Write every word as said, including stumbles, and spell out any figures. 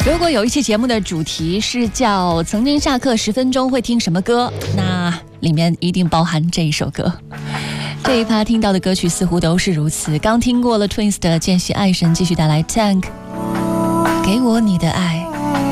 如果有一期节目的主题是叫曾经下课十分钟会听什么歌，那里面一定包含这一首歌。这一趴听到的歌曲似乎都是如此。刚听过了 Twins 的间隙爱神，继续带来 Tank 给我你的爱。